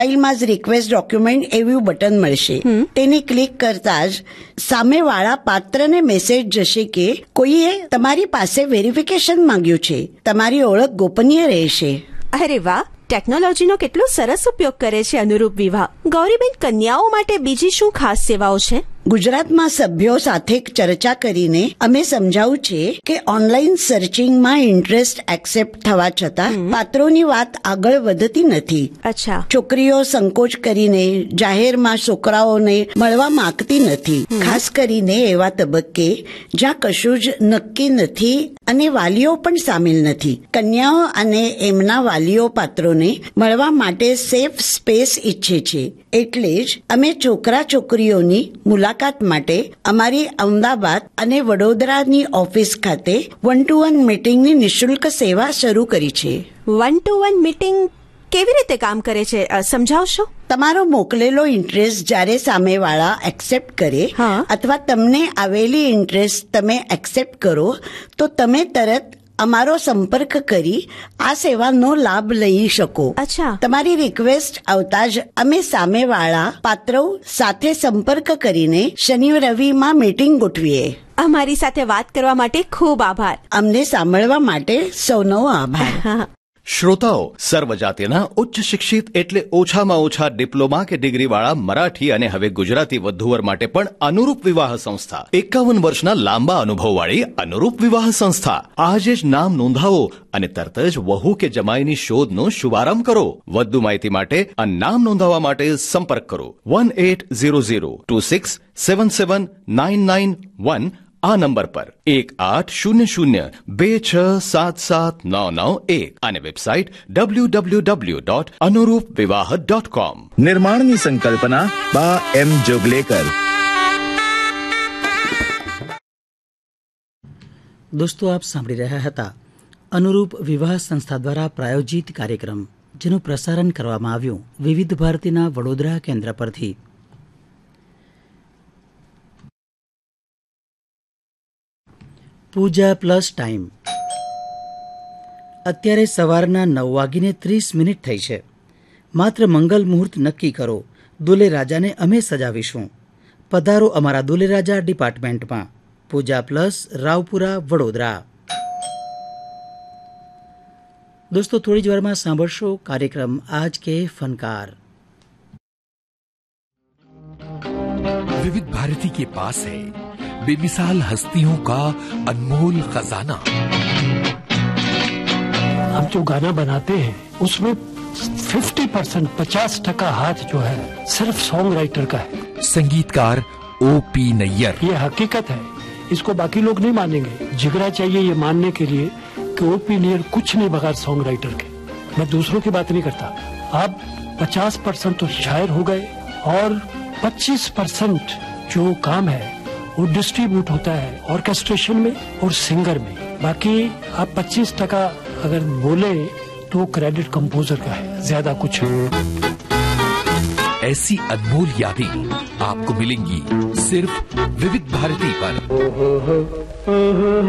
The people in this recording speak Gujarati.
ફાઇલમાં જ રિક્વેસ્ટ ડોક્યુમેન્ટ એવું બટન મળશે. તેને ક્લિક કરતા જ સામેવાળા પાત્રને મેસેજ જશે કે કોઈએ તમારી પાસે વેરિફિકેશન માંગ્યું છે. તમારી ઓળખ ગોપનીય રહેશે. અરે વાહ, ટેકનોલોજીનો કેટલો સરસ ઉપયોગ કરે છે અનુરૂપ વિવાહ. ગૌરીબેન, કન્યાઓ માટે બીજી શું ખાસ સેવાઓ છે? ગુજરાતમાં સભ્યો સાથે ચર્ચા કરીને અમે સમજાવું છે કે ઓનલાઈન સર્ચિંગમાં ઇન્ટરેસ્ટ એક્સેપ્ટ થવા છતાં પાત્રોની વાત આગળ વધતી નથી. અચ્છા. છોકરીઓ સંકોચ કરીને જાહેરમાં છોકરાઓને મળવા માંગતી નથી, ખાસ કરીને એવા તબક્કે જ્યાં કશું જ નક્કી નથી અને વાલીઓ પણ સામેલ નથી. કન્યાઓ અને એમના વાલીઓ પાત્રોને મળવા માટે સેફ સ્પેસ ઈચ્છે છે. એટલે જ અમે છોકરા છોકરીઓની મુલાકાત માટે અમારી અમદાવાદ અને વડોદરાની ઓફિસ ખાતે 1-to-1 મીટિંગની નિઃશુલ્ક સેવા શરૂ કરી છે. 1-to-1 મીટિંગ કેવી રીતે કામ કરે છે, સમજાવશો? તમારો મોકલેલો ઇન્ટરેસ્ટ જ્યારે સામેવાળા એક્સેપ્ટ કરે અથવા તમને આવેલી ઇન્ટરેસ્ટ તમે એક્સેપ્ટ કરો તો તમે તરત અમારો સંપર્ક કરી આ સેવાનો લાભ લઈ શકો. અચ્છા. તમારી રિક્વેસ્ટ આવતા જ અમે સામેવાળા પાત્રો સાથે સંપર્ક કરીને શનિ રવિમાં મીટિંગ ગોઠવીએ. અમારી સાથે વાત કરવા માટે ખૂબ આભાર. અમને સાંભળવા માટે સૌનો આભાર. શ્રોતાઓ, સર્વજાતિના ઉચ્ચ શિક્ષિત એટલે ઓછામાં ઓછા ડિપ્લોમા કે ડિગ્રીવાળા મરાઠી અને હવે ગુજરાતી વધુવર માટે પણ અનુરૂપ વિવાહ સંસ્થા, 51 વર્ષના લાંબા અનુભવવાળી અનુરૂપ વિવાહ સંસ્થા. આજે જ નામ નોંધાવો અને તરત જ વહુ કે જમાઈની શોધનો શુભારંભ કરો. વધુ માહિતી માટે અને નામ નોંધાવવા માટે સંપર્ક કરો 180026779991 આ નંબર પર 1800267799 અને વેબસાઇટ www.anurupviwah.com. નિર્માણની સંકલ્પના બા એમ જોગલેકર. દોસ્તો, આપ સાંભળી રહ્યા હતા અનુરૂપ વિવાહ સંસ્થા દ્વારા પ્રાયોજિત કાર્યક્રમ, જેનું પ્રસારણ કરવામાં આવ્યું વિવિધ ભારતીના વડોદરા કેન્દ્ર પરથી. પૂજા પ્લસ ટાઈમ. અત્યારે સવારના 9:30 થઈ છે. માત્ર મંગલ મુહૂર્ત નક્કી કરો, દુલ્હે રાજાને અમે સજાવીશું. પધારો અમારા દુલ્હે રાજા ડિપાર્ટમેન્ટમાં. પૂજા પ્લસ, રાવપુરા, વડોદરા. દોસ્તો, થોડી જ વારમાં સાંભળશો કાર્યક્રમ આજ કે ફનકાર. विविध भारती के पास है बेमिसाल हस्तियों का अनमोल खजाना. हम जो गाना बनाते हैं उसमें 50% 50% हाथ जो है सिर्फ सॉन्ग राइटर का है. संगीतकार O.P. नैयर. ये हकीकत है, इसको बाकी लोग नहीं मानेंगे. जिगरा चाहिए ये मानने के लिए कि O.P. नैयर कुछ नहीं बगैर सॉन्ग राइटर के. मैं दूसरों की बात नहीं करता. अब 50% तो शायर हो गए और 25% जो काम है वो डिस्ट्रीब्यूट होता है ऑर्केस्ट्रेशन में और सिंगर में. बाकी आप 25% अगर बोले तो क्रेडिट कंपोजर का है, ज्यादा कुछ नहीं. ऐसी अनमोल यादें आपको मिलेंगी सिर्फ विविध भारती पर.